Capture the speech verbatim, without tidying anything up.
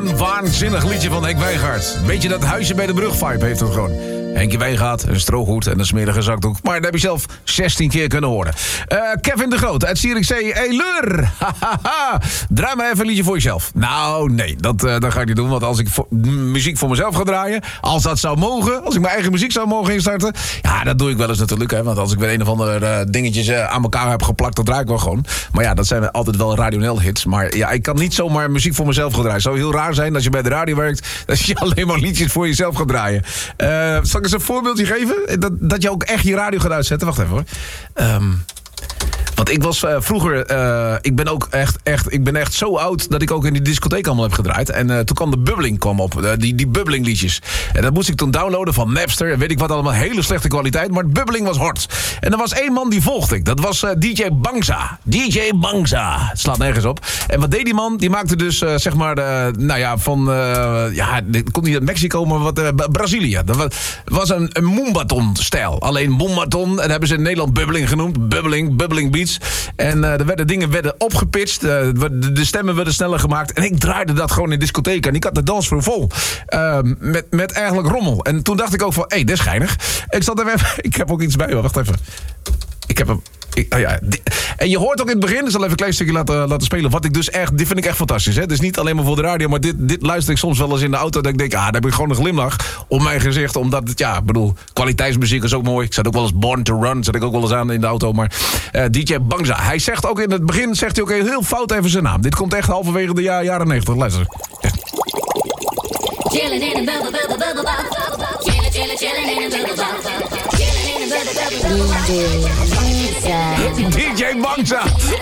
Waan, waanzinnig liedje van Henk Wijngaard. Beetje dat huisje bij de brug vibe heeft hem gewoon. Henkje Wijngaard, een strooghoed en een smerige zakdoek. Maar dat heb je zelf zestien keer kunnen horen. Uh, Kevin de Groot uit Zierikzee. Hey Leur! Draai maar even een liedje voor jezelf. Nou, nee, dat, uh, dat ga ik niet doen. Want als ik voor, muziek voor mezelf ga draaien... als dat zou mogen, als ik mijn eigen muziek zou mogen instarten... ja, dat doe ik wel eens natuurlijk. Hè, want als ik weer een of andere uh, dingetjes uh, aan elkaar heb geplakt... dan draai ik wel gewoon. Maar ja, dat zijn altijd wel Radio hits. Maar ja, ik kan niet zomaar muziek voor mezelf gaan draaien. Het zou heel raar zijn als je bij de radio werkt... dat je alleen maar liedjes voor jezelf gaat draaien. Uh, zal ik eens een voorbeeldje geven? Dat, dat je ook echt je radio gaat uitzetten? Wacht even hoor. Um, want ik was uh, vroeger... Uh, ik ben ook echt, echt... Ik ben echt zo oud dat ik ook in die discotheek allemaal heb gedraaid. En uh, toen kwam de bubbling kwam op. Uh, die, die bubbling liedjes. En dat moest ik toen downloaden van Napster. En weet ik wat allemaal. Hele slechte kwaliteit. Maar het bubbling was hard. En er was één man die volgde ik. Dat was uh, D J Bangza. D J Bangza. Het slaat nergens op. En wat deed die man? Die maakte dus uh, zeg maar... Uh, nou ja, van... Uh, ja, dit komt niet uit Mexico, maar wat... Uh, Brazilië. Dat was, was een, een Moombaton-stijl. Alleen Moombaton. En hebben ze in Nederland bubbling genoemd. Bubbling, bubbling beats. En uh, er werden dingen werden opgepitcht. Uh, de, de stemmen werden sneller gemaakt. En ik draaide dat gewoon in discotheken. En ik had de dansvloer vol. Uh, met, met eigenlijk rommel. En toen dacht ik ook van, hé, hey, dit is geinig. Ik zat er even... Ik heb ook iets bij me. Wacht even. Ik heb hem... Ik, oh ja, die, en je hoort ook in het begin, ik zal even een klein stukje laten, laten spelen. Wat ik dus echt, dit vind ik echt fantastisch. Hè? Dus niet alleen maar voor de radio, maar dit, dit luister ik soms wel eens in de auto. Dat ik denk, ah, daar heb ik gewoon een glimlach op mijn gezicht. Omdat het, ja, ik bedoel, kwaliteitsmuziek is ook mooi. Ik zat ook wel eens Born to Run, zat ik ook wel eens aan in de auto. Maar uh, D J Bangza, hij zegt ook in het begin, zegt hij ook heel fout even zijn naam. Dit komt echt halverwege de ja, jaren negentig. Luister. Chilling in a bubble, bubble, bubble, bubble. Chilling, chilling, chilling in a bubble, bubble. D J Bangza.